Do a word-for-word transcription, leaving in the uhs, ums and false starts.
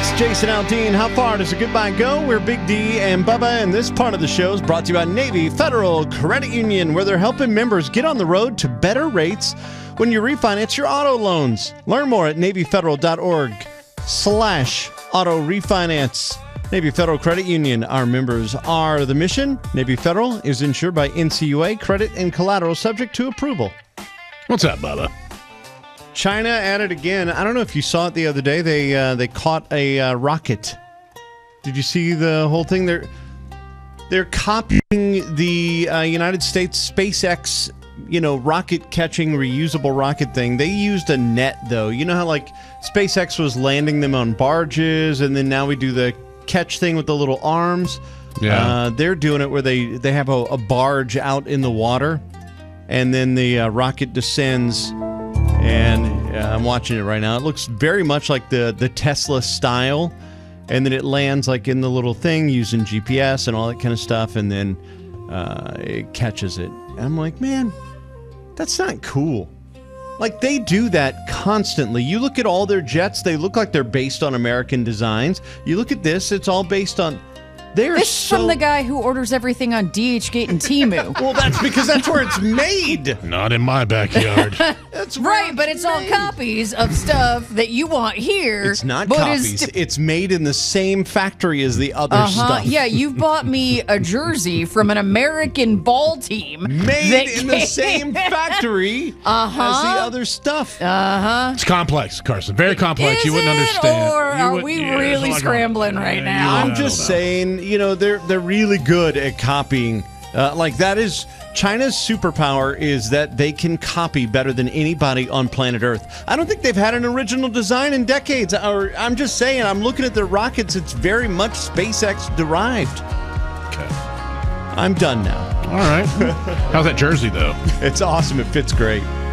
six, Jason Aldean. How far does a goodbye go? We're Big D and Bubba, and this part of the show is brought to you by Navy Federal Credit Union, where they're helping members get on the road to better rates when you refinance your auto loans. Learn more at NavyFederal.org slash auto refinance. Navy Federal Credit Union. Our members are the mission. Navy Federal is insured by N C U A. Credit and collateral subject to approval. What's up, Bubba? China at it again. I don't know if you saw it the other day. They uh, they caught a uh, rocket. Did you see the whole thing? They're they're copying the uh, United States SpaceX, you know, rocket catching reusable rocket thing. They used a net though. You know how like SpaceX was landing them on barges, and then now we do the catch thing with the little arms. Yeah, uh, they're doing it where they they have a, a barge out in the water, and then the uh, rocket descends. And uh, I'm watching it right now. It looks very much like the the Tesla style, and then it lands like in the little thing using G P S and all that kind of stuff, and then uh, it catches it. And I'm like, man, that's not cool. Like, they do that constantly. You look at all their jets, they look like they're based on American designs. You look at this, it's all based on... They're This so... is from the guy who orders everything on D H Gate and Temu. Well, that's because that's where it's made. Not in my backyard. That's where Right, but it's all made. copies of stuff that you want here. It's not but copies. Is It's made in the same factory as the other uh-huh. stuff. Yeah, you bought me a jersey from an American ball team. Made that in the came- same factory Uh-huh. as the other stuff. Uh-huh. It's complex, Carson. Very complex. Is you wouldn't it, understand. or You are would- we yeah, there's really a lot going scrambling on. right Yeah, now? I I'm don't just know. saying, you know, they're they're really good at copying. Uh, like that is China's superpower is that they can copy better than anybody on planet Earth. I don't think they've had an original design in decades. Or I'm just saying, I'm looking at their rockets. It's very much SpaceX derived. Okay. I'm done now. All right. How's that jersey, though? It's awesome. It fits great.